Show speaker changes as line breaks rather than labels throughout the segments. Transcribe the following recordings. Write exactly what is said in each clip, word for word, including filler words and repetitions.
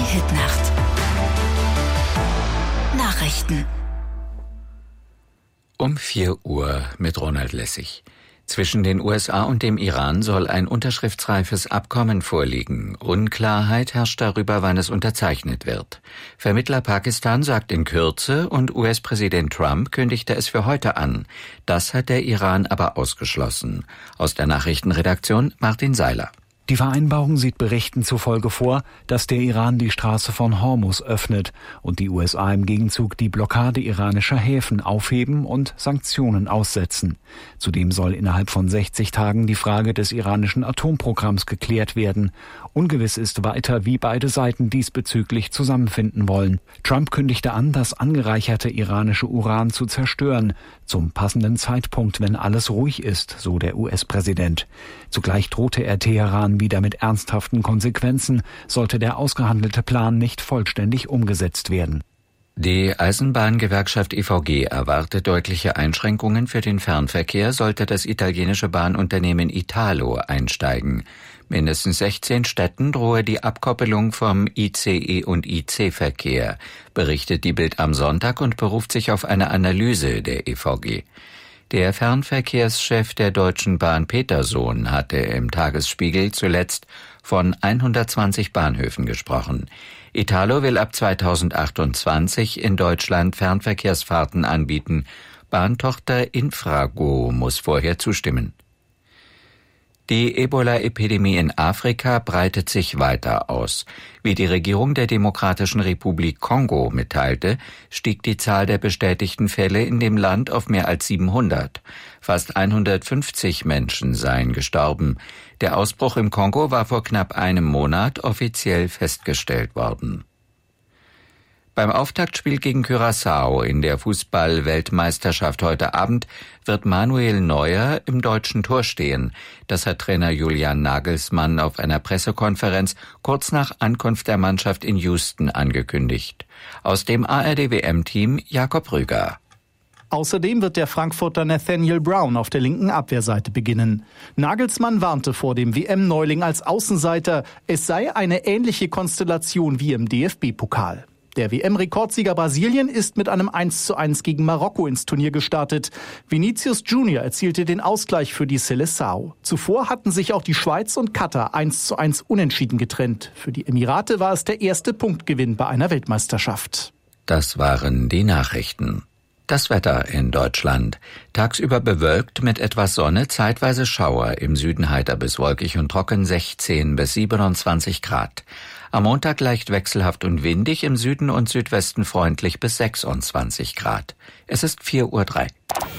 Hitnacht. Nachrichten.
Um vier Uhr mit Ronald Lessig. Zwischen den U S A und dem Iran soll ein unterschriftsreifes Abkommen vorliegen. Unklarheit herrscht darüber, wann es unterzeichnet wird. Vermittler Pakistan sagt in Kürze und U S-Präsident Trump kündigte es für heute an. Das hat der Iran aber ausgeschlossen. Aus der Nachrichtenredaktion Martin Seiler.
Die Vereinbarung sieht Berichten zufolge vor, dass der Iran die Straße von Hormuz öffnet und die U S A im Gegenzug die Blockade iranischer Häfen aufheben und Sanktionen aussetzen. Zudem soll innerhalb von sechzig Tagen die Frage des iranischen Atomprogramms geklärt werden. Ungewiss ist weiter, wie beide Seiten diesbezüglich zusammenfinden wollen. Trump kündigte an, das angereicherte iranische Uran zu zerstören, zum passenden Zeitpunkt, wenn alles ruhig ist, so der U S-Präsident. Zugleich drohte er Teheran wieder mit ernsthaften Konsequenzen, sollte der ausgehandelte Plan nicht vollständig umgesetzt werden.
Die Eisenbahngewerkschaft E V G erwartet deutliche Einschränkungen für den Fernverkehr, sollte das italienische Bahnunternehmen Italo einsteigen. Mindestens sechzehn Städten drohe die Abkoppelung vom I C E- und I C-Verkehr, berichtet die Bild am Sonntag und beruft sich auf eine Analyse der E V G. Der Fernverkehrschef der Deutschen Bahn Petersohn hatte im Tagesspiegel zuletzt von hundertzwanzig Bahnhöfen gesprochen. Italo will ab zweitausendachtundzwanzig in Deutschland Fernverkehrsfahrten anbieten. Bahntochter Infrago muss vorher zustimmen. Die Ebola-Epidemie in Afrika breitet sich weiter aus. Wie die Regierung der Demokratischen Republik Kongo mitteilte, stieg die Zahl der bestätigten Fälle in dem Land auf mehr als siebenhundert. Fast hundertfünfzig Menschen seien gestorben. Der Ausbruch im Kongo war vor knapp einem Monat offiziell festgestellt worden. Beim Auftaktspiel gegen Curaçao in der Fußball-Weltmeisterschaft heute Abend wird Manuel Neuer im deutschen Tor stehen. Das hat Trainer Julian Nagelsmann auf einer Pressekonferenz kurz nach Ankunft der Mannschaft in Houston angekündigt. Aus dem A R D W M-Team Jakob Rüger.
Außerdem wird der Frankfurter Nathaniel Brown auf der linken Abwehrseite beginnen. Nagelsmann warnte vor dem W M-Neuling als Außenseiter, es sei eine ähnliche Konstellation wie im D F B-Pokal. Der W M-Rekordsieger Brasilien ist mit einem eins zu eins gegen Marokko ins Turnier gestartet. Vinicius Junior erzielte den Ausgleich für die Seleção. Zuvor hatten sich auch die Schweiz und Katar eins zu eins unentschieden getrennt. Für die Emirate war es der erste Punktgewinn bei einer Weltmeisterschaft.
Das waren die Nachrichten. Das Wetter in Deutschland. Tagsüber bewölkt mit etwas Sonne, zeitweise Schauer, im Süden heiter bis wolkig und trocken sechzehn bis siebenundzwanzig Grad. Am Montag leicht wechselhaft und windig, im Süden und Südwesten freundlich bis sechsundzwanzig Grad. Es ist vier Uhr drei.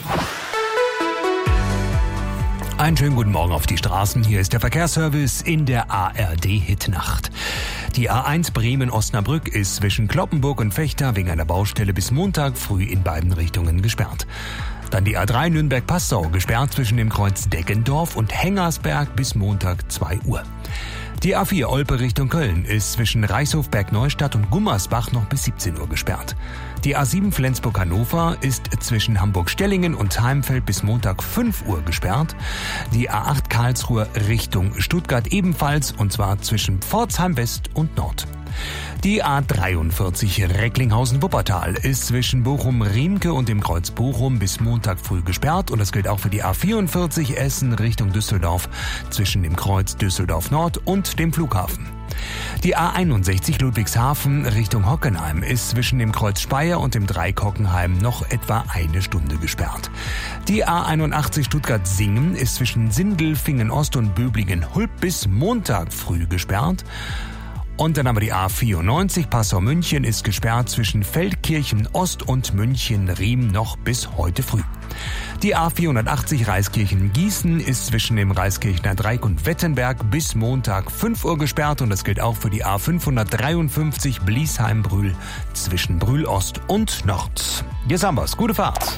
Einen schönen guten Morgen auf die Straßen. Hier ist der Verkehrsservice in der A R D-Hitnacht. Die A eins Bremen-Osnabrück ist zwischen Cloppenburg und Vechta wegen einer Baustelle bis Montag früh in beiden Richtungen gesperrt. Dann die A drei Nürnberg-Passau, gesperrt zwischen dem Kreuz Deggendorf und Hengersberg bis Montag zwei Uhr. Die A vier Olpe Richtung Köln ist zwischen Reichshof-Bergneustadt und Gummersbach noch bis siebzehn Uhr gesperrt. Die A sieben Flensburg-Hannover ist zwischen Hamburg-Stellingen und Heimfeld bis Montag fünf Uhr gesperrt. Die A acht Karlsruhe Richtung Stuttgart ebenfalls, und zwar zwischen Pforzheim West und Nord. Die A dreiundvierzig Recklinghausen-Wuppertal ist zwischen Bochum-Riemke und dem Kreuz Bochum bis Montag früh gesperrt, und das gilt auch für die A vierundvierzig Essen Richtung Düsseldorf zwischen dem Kreuz Düsseldorf Nord und dem Flughafen. Die A einundsechzig Ludwigshafen Richtung Hockenheim ist zwischen dem Kreuz Speyer und dem Dreieck Hockenheim noch etwa eine Stunde gesperrt. Die A einundachtzig Stuttgart-Singen ist zwischen Sindelfingen Ost und Böblingen-Hulb bis Montag früh gesperrt. Und dann haben wir die A vierundneunzig Passau-München ist gesperrt zwischen Feldkirchen Ost und München-Riem noch bis heute früh. Die A vierhundertachtzig Reiskirchen-Gießen ist zwischen dem Reiskirchener Dreieck und Wettenberg bis Montag fünf Uhr gesperrt, und das gilt auch für die A fünfhundertdreiundfünfzig Bliesheim-Brühl zwischen Brühl Ost und Nord. Jetzt haben wir's. Gute Fahrt.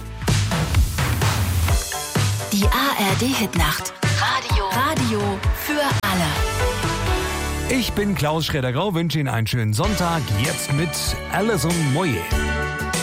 Die A R D-Hitnacht. Radio. Radio für alle.
Ich bin Klaus Schroeder-Grau, wünsche Ihnen einen schönen Sonntag, jetzt mit Alison Moyet.